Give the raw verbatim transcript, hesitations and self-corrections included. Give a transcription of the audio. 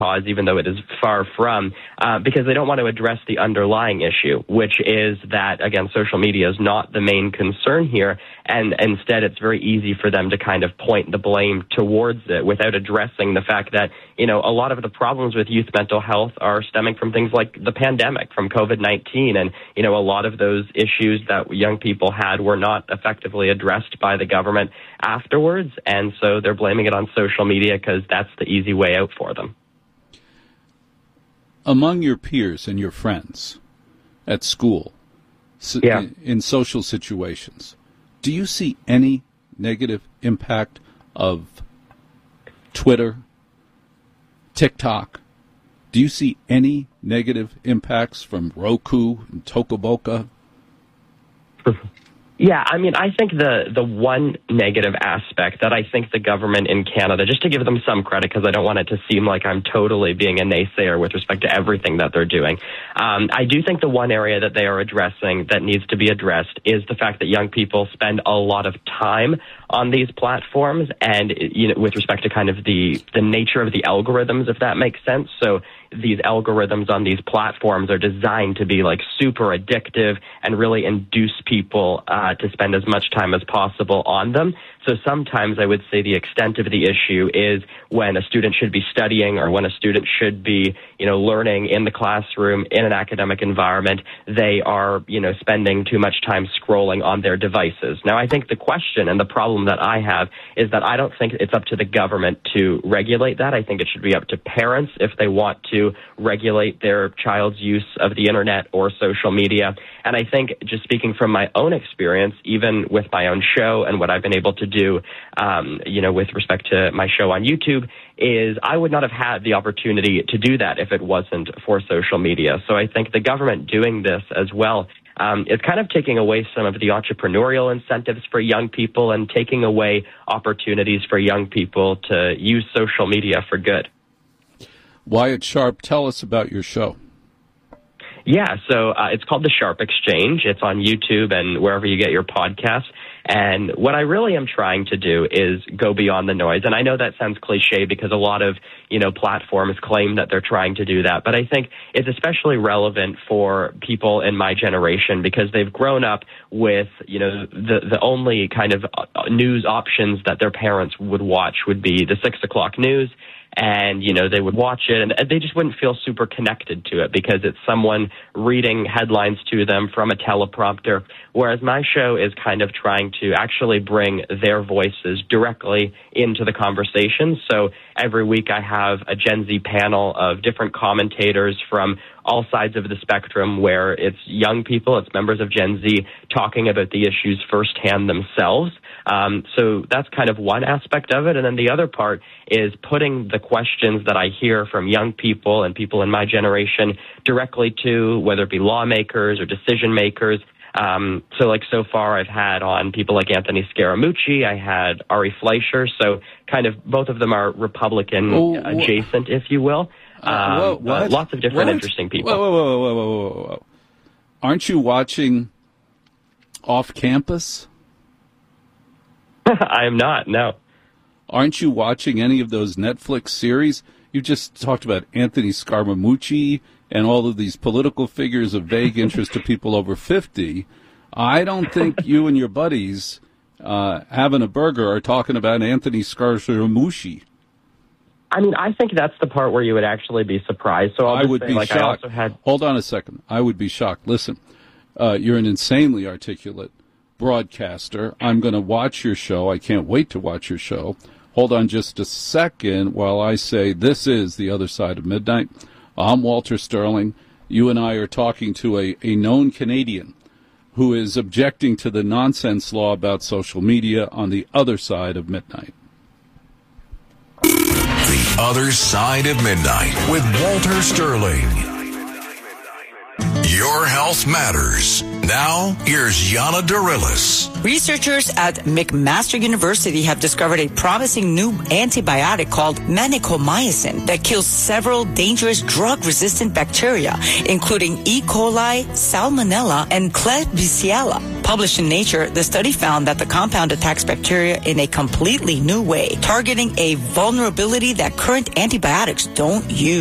cause, even though it is far from, uh, because they don't want to address the underlying issue, which is that, again, social media is not the main concern here, and instead it's very easy for them to kind of point the blame towards it without addressing the fact that, you know, a lot of the problems with youth mental health are stemming from things like the pandemic, from COVID nineteen, and, you know, a lot of those issues that young people had were not effectively addressed by the government afterwards, and so they're blaming it on social media because that's the easy way out for them. Among your peers and your friends at school, yeah. in, in social situations, do you see any negative impact of Twitter, TikTok? Do you see any negative impacts from Roku and Tocoboca? Yeah, I mean, I think the, the one negative aspect that I think the government in Canada, just to give them some credit, because I don't want it to seem like I'm totally being a naysayer with respect to everything that they're doing, um, I do think the one area that they are addressing that needs to be addressed is the fact that young people spend a lot of time on these platforms, and, you know, with respect to kind of the, the nature of the algorithms, if that makes sense. So these algorithms on these platforms are designed to be like super addictive and really induce people uh, to spend as much time as possible on them. So sometimes I would say the extent of the issue is when a student should be studying or when a student should be, you know, learning in the classroom in an academic environment, they are, you know, spending too much time scrolling on their devices. Now, I think the question and the problem that I have is that I don't think it's up to the government to regulate that. I think it should be up to parents if they want to regulate their child's use of the internet or social media. And I think, just speaking from my own experience, even with my own show and what I've been able to do, um, you know, with respect to my show on YouTube, is I would not have had the opportunity to do that if it wasn't for social media. So I think the government doing this as well um, is kind of taking away some of the entrepreneurial incentives for young people and taking away opportunities for young people to use social media for good. Wyatt Sharp, tell us about your show. Yeah, so uh, it's called The Sharp Exchange. It's on YouTube and wherever you get your podcasts. And what I really am trying to do is go beyond the noise. And I know that sounds cliche because a lot of, you know, platforms claim that they're trying to do that. But I think it's especially relevant for people in my generation because they've grown up with, you know, the, the only kind of news options that their parents would watch would be the six o'clock news. And, you know, they would watch it and they just wouldn't feel super connected to it because it's someone reading headlines to them from a teleprompter. Whereas my show is kind of trying to actually bring their voices directly into the conversation. So every week I have a Gen Z panel of different commentators from all sides of the spectrum where it's young people, it's members of Gen Z talking about the issues firsthand themselves. Um, so that's kind of one aspect of it. And then the other part is putting the questions that I hear from young people and people in my generation directly to whether it be lawmakers or decision makers. Um, so like so far I've had on people like Anthony Scaramucci, I had Ari Fleischer. So kind of both of them are Republican oh, adjacent, if you will. Um, uh, whoa, uh, lots of different what? interesting people. Whoa, whoa, whoa, whoa, whoa, whoa, whoa. Aren't you watching Off Campus? I am not, no. Aren't you watching any of those Netflix series? You just talked about Anthony Scaramucci and all of these political figures of vague interest to people over fifty. I don't think you and your buddies uh, having a burger are talking about Anthony Scaramucci. I mean, I think that's the part where you would actually be surprised. So I'll I just would say, be like, shocked. I also had... Hold on a second. I would be shocked. Listen, uh, you're an insanely articulate broadcaster. I'm going to watch your show. I can't wait to watch your show. Hold on just a second while I say this is The Other Side of Midnight. I'm Walter Sterling. You and I are talking to a, a known Canadian who is objecting to the nonsense law about social media on the other side of midnight. The Other Side of Midnight with Walter Sterling. Your health matters. Now, here's Yana Dorillis. Researchers at McMaster University have discovered a promising new antibiotic called vancomycin that kills several dangerous drug-resistant bacteria, including E. coli, Salmonella, and Klebsiella. Published in Nature, the study found that the compound attacks bacteria in a completely new way, targeting a vulnerability that current antibiotics don't use.